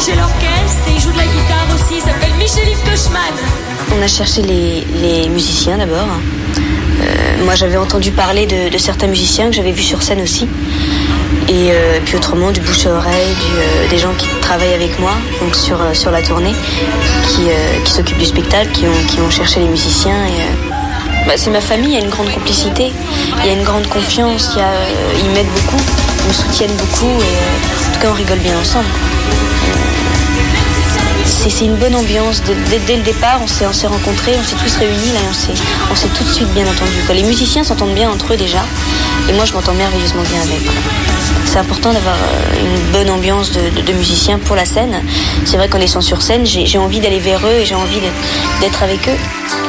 diriger l'orchestre et il joue de la guitare aussi, il s'appelle Michel-Yves Kochman. On a cherché les musiciens d'abord. Moi j'avais entendu parler de certains musiciens que j'avais vus sur scène aussi. Et puis autrement du bouche à oreille, des gens qui travaillent avec moi donc sur la tournée, qui s'occupent du spectacle, qui ont cherché les musiciens. C'est ma famille, il y a une grande complicité, il y a une grande confiance, ils m'aident beaucoup, ils me soutiennent beaucoup et en tout cas on rigole bien ensemble. C'est une bonne ambiance, dès le départ on s'est rencontrés, on s'est tous réunis là, on s'est tout de suite bien entendus. Les musiciens s'entendent bien entre eux déjà et moi je m'entends merveilleusement bien avec. C'est important d'avoir une bonne ambiance de musiciens pour la scène. C'est vrai qu'en étant sur scène, j'ai envie d'aller vers eux et j'ai envie d'être avec eux.